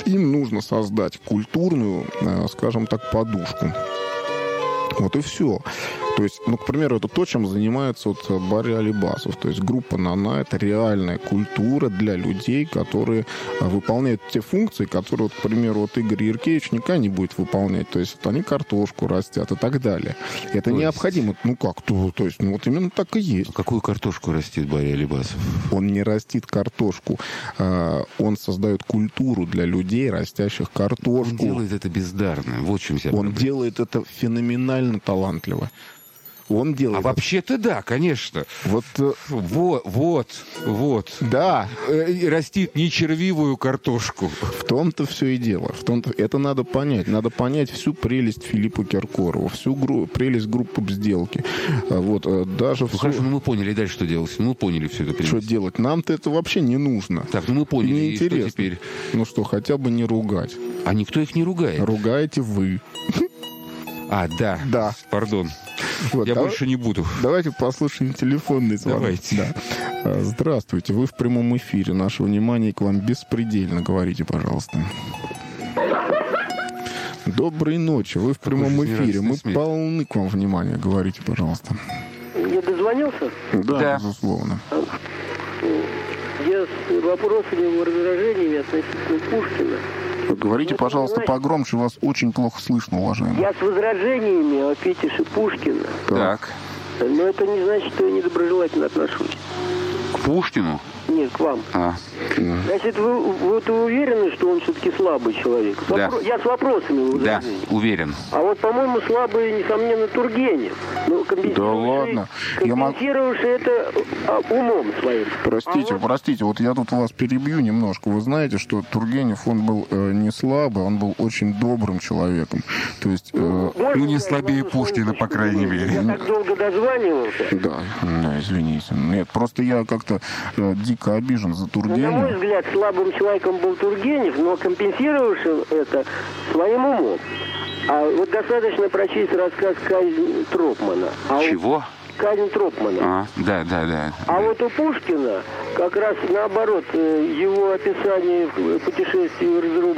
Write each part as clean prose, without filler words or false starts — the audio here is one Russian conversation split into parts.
им нужно создать культурную, скажем так, подушку. Вот и все. То есть, ну, к примеру, это то, чем занимается вот Барри Алибасов. То есть группа «Нана» — это реальная культура для людей, которые выполняют те функции, которые, вот, к примеру, вот Игорь Яркевич никогда не будет выполнять. То есть вот они картошку растят и так далее. Это то необходимо. Есть... Ну как? То есть, ну вот именно так и есть. А какую картошку растит Барри Алибасов? Он не растит картошку. Он создает культуру для людей, растящих картошку. Он делает это бездарно. Вот в чем вся проблема. Он делает это феноменально талантливо. Он делает. А вообще-то да, конечно. Вот. Да. Растит нечервивую картошку. В том-то все и дело. Это надо понять. Надо понять всю прелесть Филиппа Киркорова, всю прелесть группы «Сделки». Вот, даже ну, хорошо, мы поняли. Дальше что делать? Мы поняли все это. Что делать? Нам-то это вообще не нужно. Так, мы поняли. Не интересно. Что теперь? Ну что, хотя бы не ругать. А никто их не ругает. Ругаете вы. А, да. Да. Пардон. Вот, я больше не буду. Давайте послушаем телефонный звонок. Давайте. Да. Здравствуйте, вы в прямом эфире. Наше внимание к вам беспредельно. Говорите, пожалуйста. Доброй ночи, вы в прямом эфире. Мы полны к вам внимания. Говорите, пожалуйста. Я дозвонился? Да, безусловно. Я с вопросами, возражениями относительно Пушкина. Говорите, пожалуйста, погромче, вас очень плохо слышно, уважаемый. Я с возражениями о фетише Пушкина. Так. Но это не значит, что я недоброжелательно отношусь. К Пушкину? Нет, к вам. Значит, вы уверены, что он все-таки слабый человек? Да. Я с вопросами. Да, уверен. А вот, по-моему, слабый, несомненно, Тургенев. Ну, да ладно. Компенсировавший это умом своим. Простите, вот я тут вас перебью немножко. Вы знаете, что Тургенев, он был не слабый, он был очень добрым человеком. То есть... не слабее Пушкина, по крайней мере. Я так долго дозванивался. Да, извините. Нет, просто я как-то дико обижен за Тургенева. На мой взгляд, слабым человеком был Тургенев, но компенсировавшим это своим умом. А вот достаточно прочесть рассказ «Казнь Тропмана». Чего? «Казнь Тропмана». Да. А вот у Пушкина как раз наоборот, его описание в «Путешествии в Эрзрум»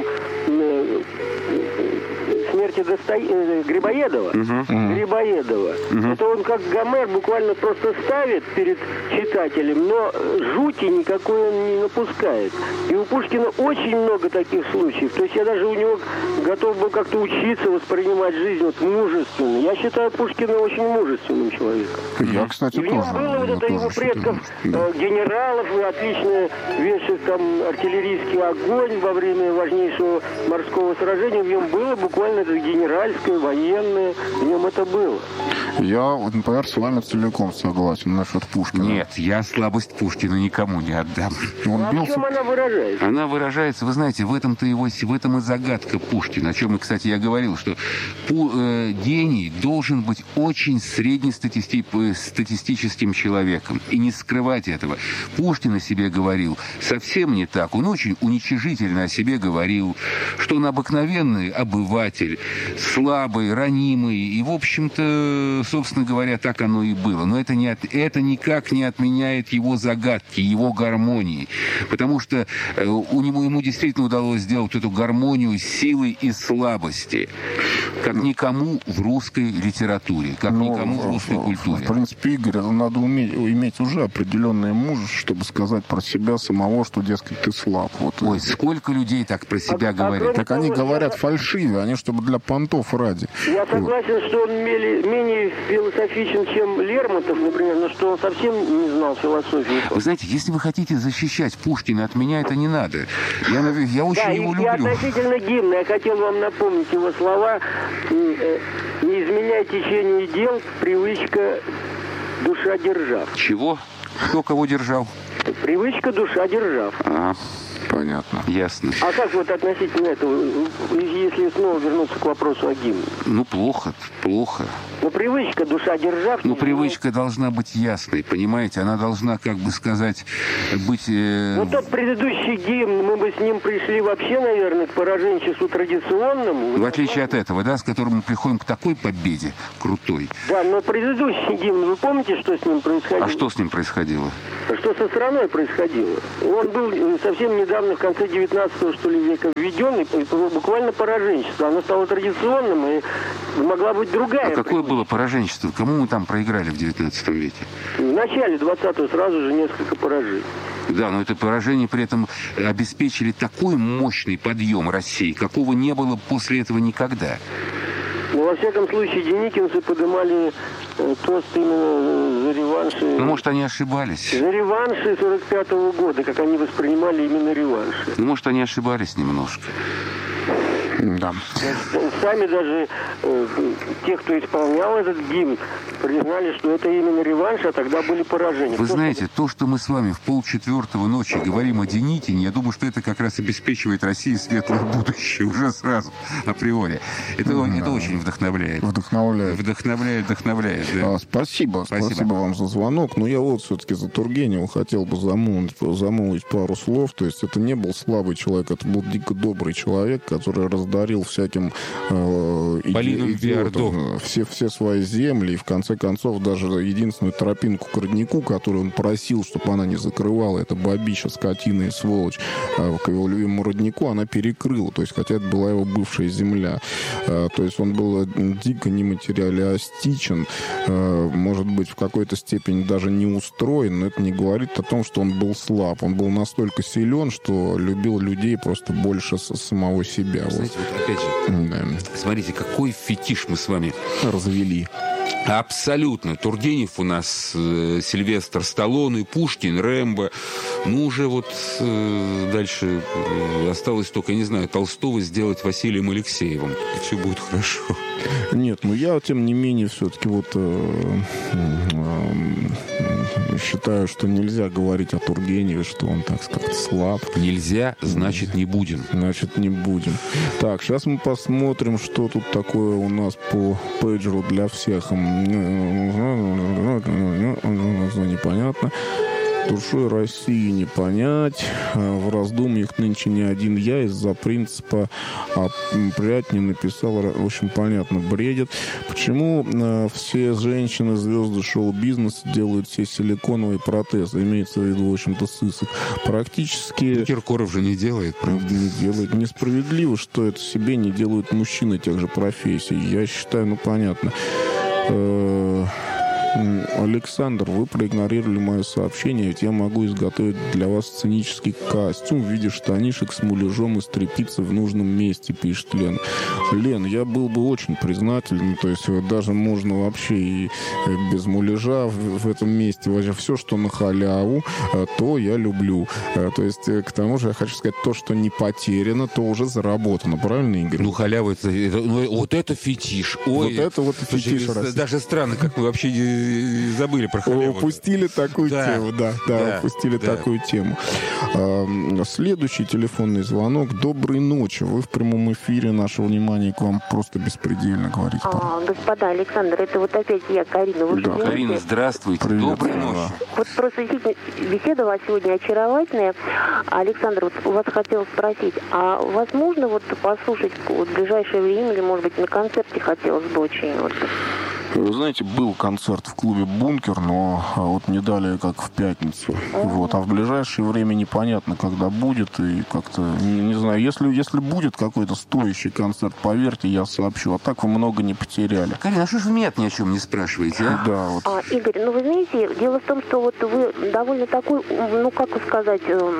смерти Грибоедова. Грибоедова. Это он как Гомер буквально просто ставит перед читателем, но жути никакой он не напускает. И у Пушкина очень много таких случаев. То есть я даже у него готов был как-то учиться воспринимать жизнь вот мужественно. Я считаю Пушкина очень мужественным человеком. Я, кстати, тоже. И в нем было вот это его предков, генералов, вечно вешает там артиллерийский огонь во время важнейшего морского сражения. В нем было буквально это генеральское, военное. В нем это было. Я, например, с вами целиком согласен насчет Пушкина. Нет, я слабость Пушкина никому не отдам. В чем она выражается? Она выражается, вы знаете, в этом и загадка Пушкина. О чем, и, кстати, я говорил, что гений должен быть очень среднестатистическим человеком. И не скрывать этого. Пушкин о себе говорил совсем не так. Он очень уничижительно о себе говорил, что он обыкновенный обыватель, слабый, ранимый. И, в общем-то, собственно говоря, так оно и было. Но это никак не отменяет его загадки, его гармонии. Потому что ему действительно удалось сделать эту гармонию силы и слабости. Как никому в русской литературе, как никому в русской культуре. В принципе, Игорь, надо иметь уже определенное мужество, чтобы сказать про себя самого, что, дескать, ты слаб. Вот. Ой, сколько людей так про себя говорят. Так они говорят фальшивее, они чтобы для понтов ради. Я согласен, что он менее философичен, чем Лермонтов, например, но что он совсем не знал философии. Вы знаете, если вы хотите защищать Пушкина от меня, это не надо. Я очень его люблю. Да, и относительно гимна, я хотел вам напомнить его слова. Не изменяй течение дел, привычка душа держав. Чего? Кто кого держал? Привычка душа держав. Понятно. Ясно. А как вот относительно этого, если снова вернуться к вопросу о гимне? Ну, плохо. Но привычка душа держав... Ну, привычка должна быть ясной, понимаете? Она должна, как бы сказать, быть... Ну, тот предыдущий гимн, мы бы с ним пришли вообще, наверное, к пораженчеству традиционному. В отличие от этого, да, с которым мы приходим к такой победе крутой. Да, но предыдущий гимн, вы помните, что с ним происходило? А что с ним происходило? Что со страной происходило? Он был совсем недавно недавно, в конце 19-го, что ли, века введен, и буквально пораженчество. Оно стало традиционным, и могла быть другая. А какое было пораженчество? Кому мы там проиграли в 19 веке? В начале 20-го сразу же несколько поражений. Да, но это поражение при этом обеспечили такой мощный подъем России, какого не было после этого никогда. Но, во всяком случае, деникинцы поднимали тост именно за реванши. Ну, может, они ошибались. За реванши 45-го года, как они воспринимали именно реванши. Ну, может, они ошибались немножко. Да. Сами даже те, кто исполнял этот гимн, признали, что это именно реванш, а тогда были поражения. Вы знаете, то, что мы с вами в 3:30 ночи говорим о Деникине, я думаю, что это как раз обеспечивает России светлое будущее уже сразу, априори. Это очень вдохновляет. Вдохновляет, да. Спасибо вам за звонок. Но я вот все-таки за Тургенева хотел бы замолвить пару слов. То есть это не был слабый человек, это был дико добрый человек, который раздарил всяким идиотам все свои земли, и в конце концов даже единственную тропинку к роднику, которую он просил, чтобы она не закрывала, это бабища, скотина и сволочь, к его любимому роднику, она перекрыла, то есть хотя это была его бывшая земля. То есть он был дико нематериалистичен, может быть, в какой-то степени даже не устроен, но это не говорит о том, что он был слаб. Он был настолько силен, что любил людей просто больше самого себя. Знаете, вот опять же, смотрите, какой фетиш мы с вами развели. Абсолютно. Тургенев у нас, Сильвестр Сталлоне, Пушкин, Рэмбо. Ну, уже вот дальше осталось только, не знаю, Толстого сделать Василием Алексеевым. И все будет хорошо. Нет, но я, тем не менее, все-таки вот считаю, что нельзя говорить о Тургеневе, что он, так сказать, слаб. Нельзя, значит, не будем. Значит, не будем. Так, сейчас мы посмотрим, что тут такое у нас по пейджеру для всех. Непонятно. Душой России не понять. В раздумьях нынче не один я из-за принципа «прядь не написал». В общем, понятно, бредит. Почему все женщины, звезды шоу-бизнеса делают все силиконовые протезы? Имеется в виду, в общем-то, сысок. Практически... Киркоров же не делает, правда? Не делает. Несправедливо, что это себе не делают мужчины тех же профессий. Я считаю, ну, понятно. Александр, вы проигнорировали мое сообщение, ведь я могу изготовить для вас сценический костюм в виде штанишек с муляжом и скрепиться в нужном месте, пишет Лена. Лен, я был бы очень признателен, то есть даже можно вообще и без муляжа в этом месте, вообще все, что на халяву, то я люблю. То есть, к тому же, я хочу сказать, то, что не потеряно, то уже заработано, правильно, Игорь? Ну, халява, вот это фетиш. Ой, вот это вот фетиш. Даже странно, как мы вообще забыли про халяву. Упустили такую тему, упустили такую тему. Следующий телефонный звонок. Доброй ночи. Вы в прямом эфире. Наше внимание к вам просто беспредельно говорить. Господа, Александр, это вот опять я, Карина. Вы Карина, здравствуйте. Привет, доброй ночи. Вот просто беседа у вас сегодня очаровательная. Александр, вот у вас хотел спросить, а возможно вот послушать в ближайшее время, или, может быть, на концерте хотелось бы очень? Вот. Вы знаете, был концерт в клубе «Бункер», но вот не далее, как в пятницу. Вот. А в ближайшее время непонятно, когда будет. И как-то, не знаю, если будет какой-то стоящий концерт, поверьте, я сообщу. А так вы много не потеряли. Карина, а что же вы меня ни о чем не спрашиваете, а? Да, вот. Игорь, ну вы знаете, дело в том, что вот вы довольно такой, ну как сказать,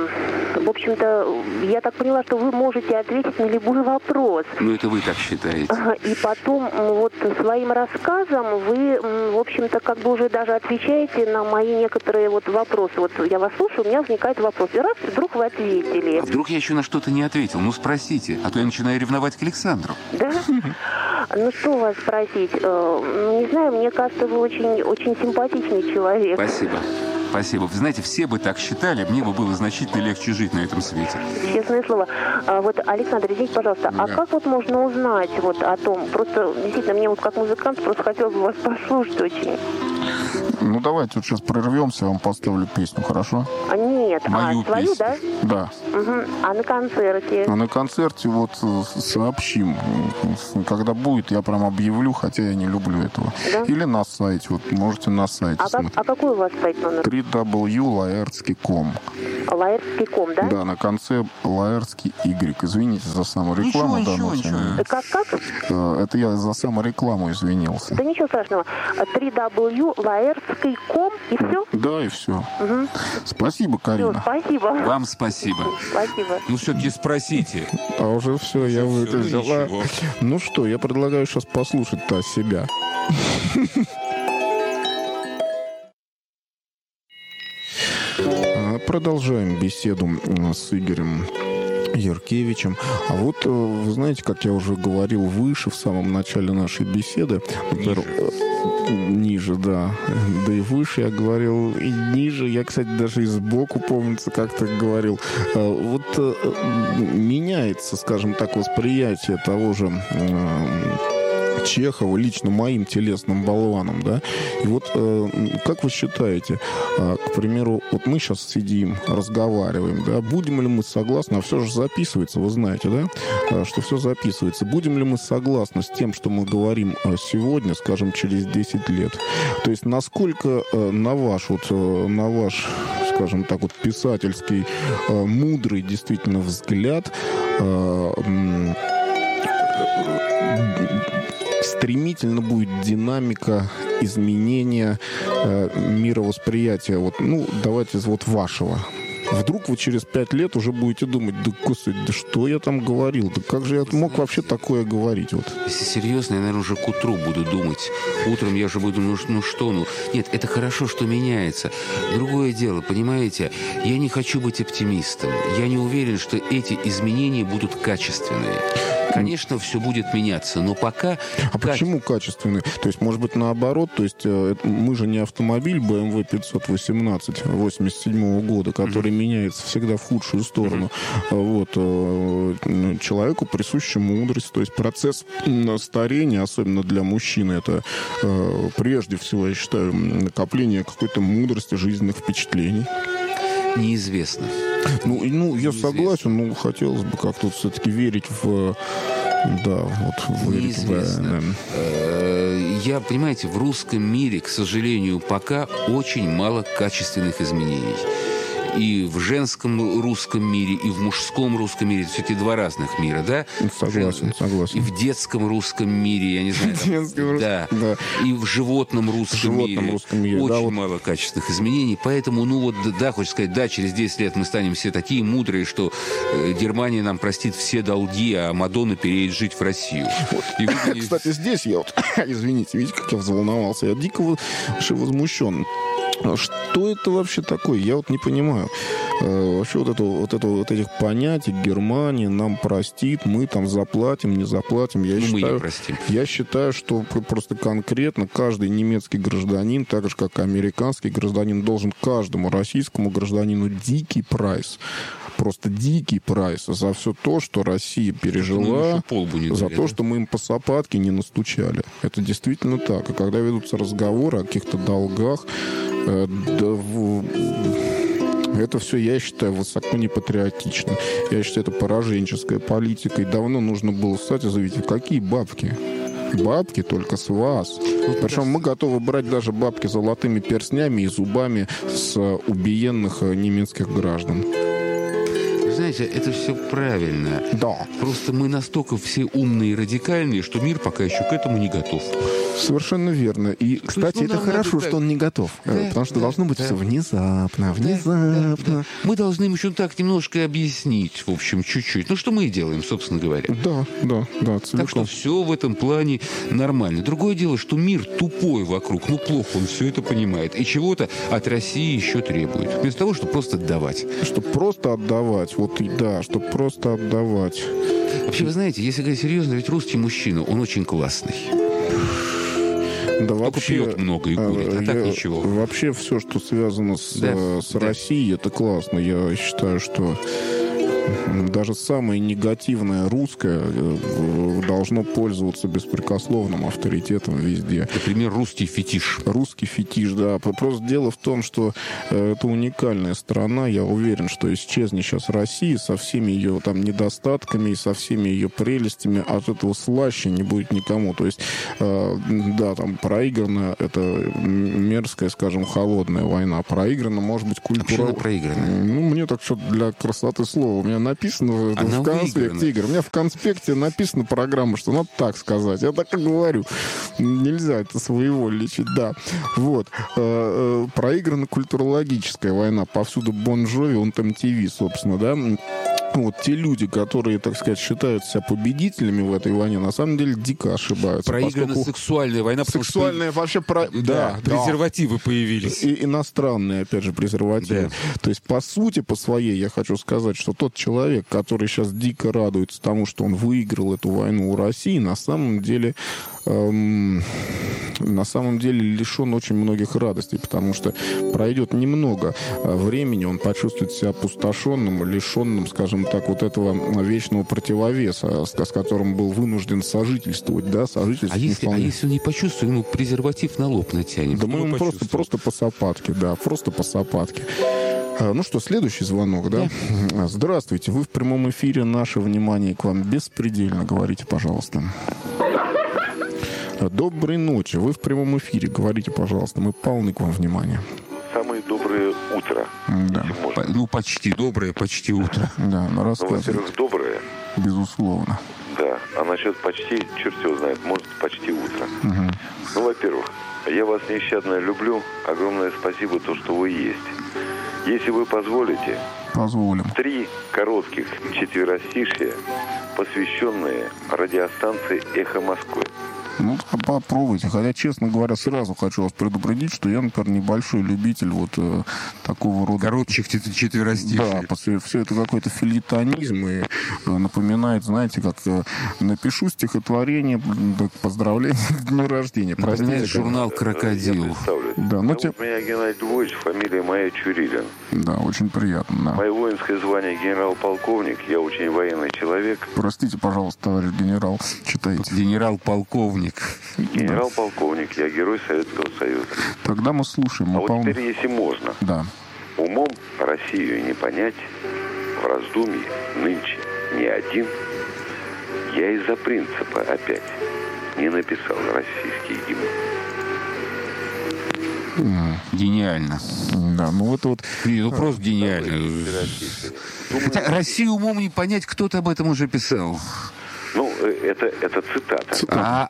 в общем-то, я так поняла, что вы можете ответить на любой вопрос. Ну это вы так считаете. И потом вот своим рассказом вы, в общем-то, как бы уже даже отвечаете на мои некоторые вот вопросы. Вот я вас слушаю, у меня возникает вопрос. И раз, вдруг вы ответили. А вдруг я еще на что-то не ответил? Ну, спросите, а то я начинаю ревновать к Александру. Да? Ну, что вас спросить? Не знаю, мне кажется, вы очень, очень симпатичный человек. Спасибо. Спасибо. Вы знаете, все бы так считали, мне бы было значительно легче жить на этом свете. Честное слово. Вот, Александр, извините, пожалуйста, а как вот можно узнать вот о том? Просто, действительно, мне вот как музыкант просто хотелось бы вас послушать очень. Ну, давайте вот сейчас прервемся, я вам поставлю песню, хорошо? Нет, Мою свою, песню. да? Да. Угу. А на концерте? А на концерте вот сообщим. Когда будет, я прям объявлю, хотя я не люблю этого. Да? Или на сайте. Вот можете на сайте смотреть. А какой у вас сайт номер? www.laertski.com. Laertski.com, да? Да, на конце Laertski Y. Извините за саморекламу. Ничего. Как? Это я за саморекламу извинился. Да ничего страшного. www.laertski.com и все? Да, и все. Угу. Спасибо, Все, Карина. спасибо. Вам спасибо. Спасибо. Ну, все-таки спросите. А уже все, я Всё, это взяла. ничего. Ну что, я предлагаю сейчас послушать-то себя. Продолжаем беседу с Игорем Яркевичем. А вот, вы знаете, как я уже говорил выше, в самом начале нашей беседы, ниже, да. Да и выше я говорил, и ниже. Я, кстати, даже и сбоку, помнится, как-то говорил. Вот меняется, скажем так, восприятие того же Чехова лично моим телесным болваном, да. И вот как вы считаете, к примеру, вот мы сейчас сидим, разговариваем, да, будем ли мы согласны, а все же записывается, вы знаете, да, что все записывается. Будем ли мы согласны с тем, что мы говорим сегодня, скажем, через 10 лет? То есть насколько на ваш, скажем так, вот писательский, мудрый действительно взгляд, стремительно будет динамика изменения мировосприятия, вот, ну, давайте вот вашего. Вдруг вы через 5 лет уже будете думать, да, господи, да что я там говорил, да как же я мог вообще такое говорить? Вот. Если серьезно, я, наверное, уже к утру буду думать. Утром я уже буду, Нет, это хорошо, что меняется. Другое дело, понимаете, я не хочу быть оптимистом. Я не уверен, что эти изменения будут качественные. Конечно, все будет меняться, но пока... А почему качественные? То есть, может быть, наоборот, то есть мы же не автомобиль BMW 518 87 года, который меняется всегда в худшую сторону. Вот. Человеку присуща мудрость, то есть процесс старения, особенно для мужчины, это прежде всего, я считаю, накопление какой-то мудрости, жизненных впечатлений. Неизвестно. Ну, я согласен, но хотелось бы как-то все-таки верить в... Да, вот верить Неизвестно. Я, понимаете, в русском мире, к сожалению, пока очень мало качественных изменений. И в женском русском мире, и в мужском русском мире. Это все-таки два разных мира, да? Согласен. И в детском русском мире, я не знаю. Да. И в животном русском мире. Очень мало качественных изменений. Поэтому, хочется сказать, да, через 10 лет мы станем все такие мудрые, что Германия нам простит все долги, а Мадонна переедет жить в Россию. Кстати, здесь я вот, извините, видите, как я взволновался. Я дико возмущен. Что это вообще такое? Я вот не понимаю. Вообще вот этих понятий Германия нам простит, мы там заплатим, не заплатим. Мы не простим. Я считаю, что просто конкретно каждый немецкий гражданин, так же как и американский гражданин, должен каждому российскому гражданину дикий прайс. Просто дикий прайс за все то, что Россия пережила, за то, что мы им по сапатке не настучали. Это действительно так. И когда ведутся разговоры о каких-то долгах, это все, я считаю, высоко непатриотично. Я считаю, это пораженческая политика. И давно нужно было встать и заявить, какие бабки? Бабки только с вас. Причем мы готовы брать даже бабки золотыми перстнями и зубами с убиенных немецких граждан. Знаете, это все правильно. Да. Просто мы настолько все умные и радикальные, что мир пока еще к этому не готов. Совершенно верно. И, кстати, это хорошо, что он не готов. Потому что должно быть все внезапно. Да. Мы должны им еще так немножко объяснить, в общем, чуть-чуть. Что мы и делаем, собственно говоря. Да, целиком. Так что все в этом плане нормально. Другое дело, что мир тупой вокруг. Плохо он все это понимает. И чего-то от России еще требует. Вместо того, чтобы просто отдавать. Чтобы просто отдавать. Чтобы просто отдавать. Вообще, вы знаете, если говорить серьезно, ведь русский мужчина, он очень классный. Да, только вообще, пьет много и курит, а так ничего. Вообще все, что связано с Россией, это классно. Я считаю, что даже самое негативное русское должно пользоваться беспрекословным авторитетом везде. Например, русский фетиш. Русский фетиш, да. Просто дело в том, что это уникальная страна. Я уверен, что исчезнет сейчас Россия со всеми ее там недостатками и со всеми ее прелестями. От этого слаще не будет никому. То есть, да, там проиграна эта мерзкая, скажем, холодная война. Проиграна, может быть, культура... проиграна? Ну, мне так что для красоты слова. У меня написано в конспекте, Игорь. У меня в конспекте написана программа, что надо так сказать. Я так и говорю. Нельзя это своевольничать, да. Вот. Проиграна культурологическая война. Повсюду Бон Джови, он там ТВ, собственно, да. Вот те люди, которые, так сказать, считают себя победителями в этой войне, на самом деле дико ошибаются. Проиграна сексуальная война. Сексуальная вообще... Да, презервативы появились. И иностранные, опять же, презервативы. Да. То есть, по сути, по своей, я хочу сказать, что тот человек, который сейчас дико радуется тому, что он выиграл эту войну у России, на самом деле лишен очень многих радостей, потому что пройдет немного времени, он почувствует себя опустошенным, лишенным, скажем так, вот этого вечного противовеса, с которым был вынужден сожительствовать, да, сожительствовать. А если он не почувствует, ему презерватив на лоб натянет? Да мы ему просто по сапатке, да, просто по сапатке. Ну что, следующий звонок, да? Здравствуйте, вы в прямом эфире, наше внимание к вам беспредельно, говорите, пожалуйста. Доброй ночи, вы в прямом эфире, говорите, пожалуйста, мы полны к вам внимания. Самое доброе утро. Да. Ну, почти доброе, почти утро. Да, ну рассказывайте. Ну, во-первых, доброе. Безусловно. Да, а насчет почти, черт его знает, может, почти утро. Угу. Ну, во-первых, я вас нещадно люблю. Огромное спасибо, то, что вы есть. Если вы позволите... Позволим. 3 коротких четверостишья, посвященные радиостанции «Эхо Москвы». Ну, попробуйте. Хотя, честно говоря, сразу хочу вас предупредить, что я, например, небольшой любитель вот такого рода... Коротких четверостиший. Да, все это какой-то филитонизм и напоминает, знаете, как напишу стихотворение, поздравление к дню рождения. Простите, журнал «Крокодил». Да, но меня Геннадий Львович, фамилия моя Чурилин. Да, очень приятно, да. Мое воинское звание генерал-полковник, я очень военный человек. Простите, пожалуйста, товарищ генерал, читайте. Генерал-полковник. Генерал-полковник, я герой Советского Союза. Тогда мы слушаем. А вот теперь, если можно. Да. Умом Россию не понять, в раздумье нынче не один. Я из-за принципа опять не написал российский гимн. Гениально. Да, ну это вот... Ну, просто гениально. Хотя Россию умом не понять, кто-то об этом уже писал. Ну, это цитата.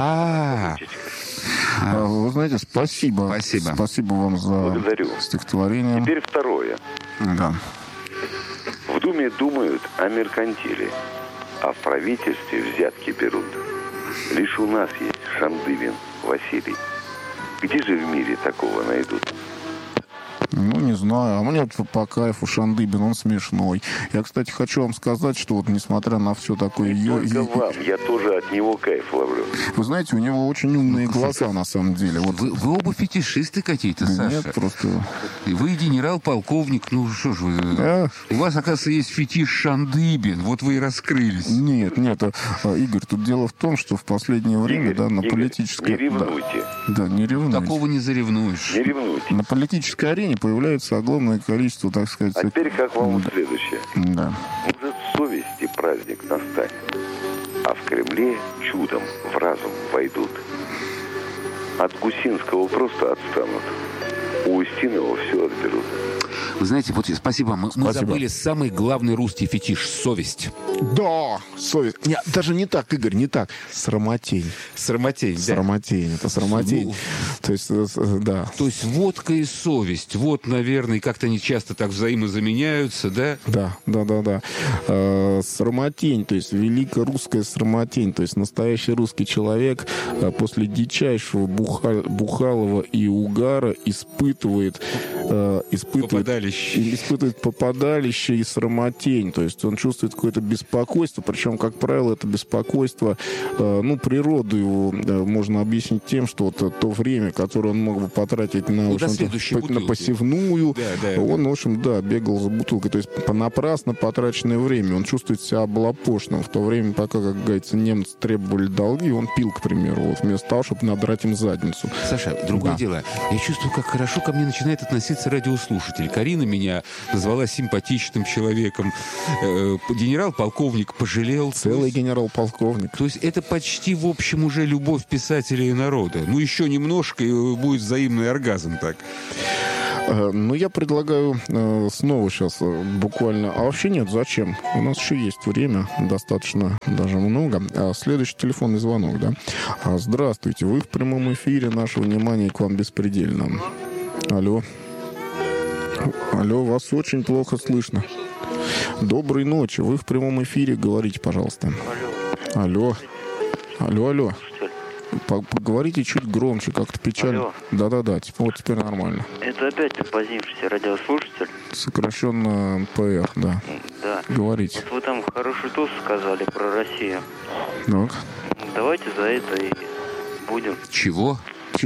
Вы знаете, спасибо. Спасибо вам за стихотворение. Теперь второе. Да. В Думе думают о меркантиле, а в правительстве взятки берут. Лишь у нас есть Шандыбин Василий. Где же в мире такого найдут? Ну, не знаю. А мне вот по кайфу Шандыбин, он смешной. Я, кстати, хочу вам сказать, что вот несмотря на все такое... Только вам, я тоже от него кайф ловлю. Вы знаете, у него очень умные глаза, на самом деле. Вот... Вы оба фетишисты какие-то, Саша. Нет, просто... Вы генерал-полковник, ну что ж вы... У вас, оказывается, есть фетиш Шандыбин. Вот вы и раскрылись. Нет, Игорь, тут дело в том, что в последнее время, Игорь, на политической... Не ревнуйте. Да, не ревнуйте. Такого не заревнуешь. Не ревнуйте. На политической арене появляется огромное количество, так сказать... А теперь как вам следующее? Да. Может, совести праздник настанет, а в Кремле чудом в разум войдут. От Гусинского просто отстанут, у Устинова все отберут. Вы знаете, вот спасибо. Мы забыли самый главный русский фетиш — совесть. Да, совесть. Нет, даже не так, Игорь, не так. Срамотень. Срамотень, да. Срамотень, это срамотень. То есть, да. То есть водка и совесть. Вот, наверное, как-то они часто так взаимозаменяются, да? Да. Срамотень, то есть великорусская срамотень. То есть настоящий русский человек после дичайшего бухалого и угара испытывает испытывает попадалище и срамотень. То есть он чувствует какое-то беспокойство, причем, как правило, это беспокойство, природу его можно объяснить тем, что вот то время, которое он мог бы потратить на посевную, он, в общем, бегал за бутылкой. То есть понапрасно потраченное время. Он чувствует себя облапошенным. В то время, пока, как говорится, немцы требовали долги, он пил, к примеру, вот, вместо того, чтобы надрать им задницу. Саша, другое дело. Я чувствую, как хорошо ко мне начинает относиться радиослушатель. Карина меня назвала симпатичным человеком. Генерал-полковник пожалел. Целый генерал-полковник. То есть это почти, в общем, уже любовь писателя и народа. Еще немножко, и будет взаимный оргазм так. Я предлагаю снова сейчас буквально... А вообще нет, зачем? У нас еще есть время, достаточно даже много. Следующий телефонный звонок, да? Здравствуйте, вы в прямом эфире, наше внимание к вам беспредельно. Алло, вас очень плохо слышно. Доброй ночи, вы в прямом эфире, говорите, пожалуйста. Алло. Поговорите чуть громче, как-то печально. Алло. Да. Вот теперь нормально. Это опять позднившийся радиослушатель. Сокращенно ПР, да. Да. Говорите. Вот вы там хороший тост сказали про Россию. Так. Давайте за это и будем. Чего?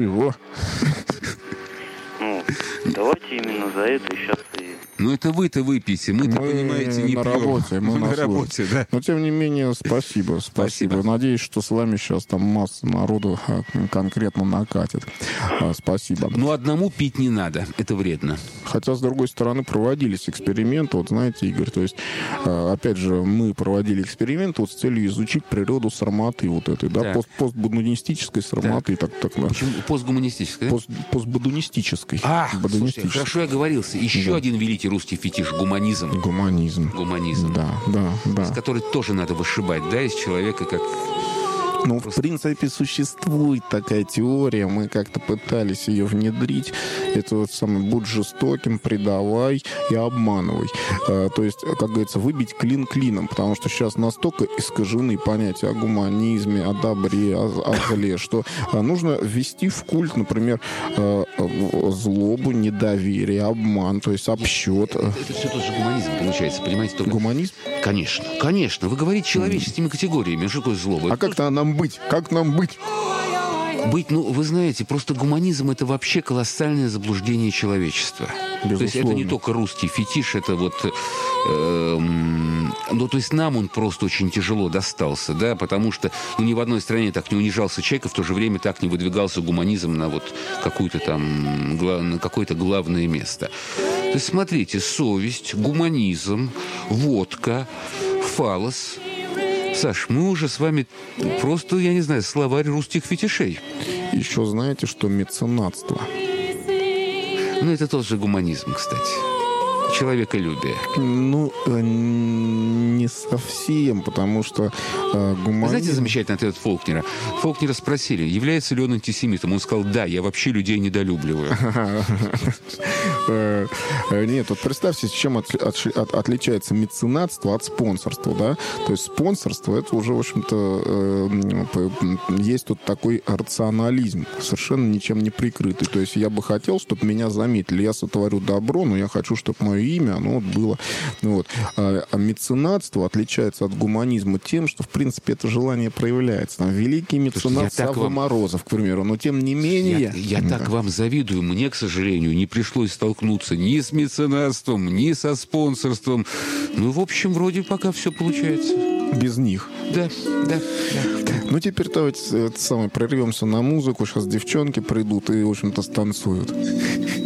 Давайте именно за это и сейчас и... Это вы-то выпьете, мы-то, понимаете, не на пьем. работе, мы на работе, да. Но, тем не менее, спасибо. Надеюсь, что с вами сейчас там масса народу конкретно накатит. Спасибо. Одному пить не надо, это вредно. Хотя, с другой стороны, проводились эксперименты, вот знаете, Игорь, то есть, опять же, мы проводили эксперименты вот с целью изучить природу сарматы вот этой, да, постбуддонистической сарматы. Так. Почему постгуманистической? Постбуддонистической. Слушайте, хорошо я оговорился. Еще один великий русский фетиш — гуманизм. Гуманизм. Да. С которой тоже надо вышибать, из человека как... В принципе, существует такая теория, мы как-то пытались ее внедрить. Это вот самый «будь жестоким, предавай и обманывай». То есть, как говорится, выбить клин клином, потому что сейчас настолько искажены понятия о гуманизме, о добре, о зле, что нужно ввести в культ, например, злобу, недоверие, обман, то есть обсчет. Это все тот же гуманизм получается, понимаете? Только... Гуманизм? Конечно. Вы говорите человеческими категориями. Что такое злоба? А как-то нам быть? Как нам быть? Вы знаете, просто гуманизм — это вообще колоссальное заблуждение человечества. Безусловно. То есть это не только русский фетиш, это вот... то есть нам он просто очень тяжело достался, потому что ни в одной стране так не унижался человек, и в то же время так не выдвигался гуманизм на вот какое-то там на какое-то главное место. То есть смотрите, совесть, гуманизм, водка, фалос... Саш, мы уже с вами просто, я не знаю, словарь русских фетишей. Еще знаете, что меценатство? Это тоже гуманизм, кстати. Человеколюбие. Не совсем, потому что гуманизм... Вы знаете замечательный ответ Фолкнера? Фолкнера спросили, является ли он антисемитом. Он сказал: да, я вообще людей недолюбливаю. Нет, вот представьте, чем отличается меценатство от спонсорства, да? То есть спонсорство — это уже, в общем-то, есть тут такой рационализм, совершенно ничем не прикрытый. То есть я бы хотел, чтобы меня заметили. Я сотворю добро, но я хочу, чтобы мое имя, оно было... А меценатство отличается от гуманизма тем, что, в принципе, это желание проявляется. Там великий меценат Савва Морозов, к примеру, но тем не менее... Я так вам завидую. Мне, к сожалению, не пришлось столкнуться ни с меценатством, ни со спонсорством. В общем, вроде пока все получается. Без них. Да. Теперь давайте прервемся на музыку. Сейчас девчонки придут и, в общем-то, станцуют.